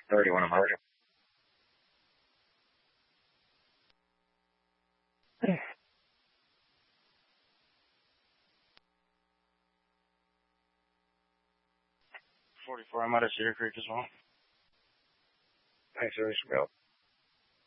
31 a month. 44, I'm out of Cedar Creek as well. Thanks, Milk.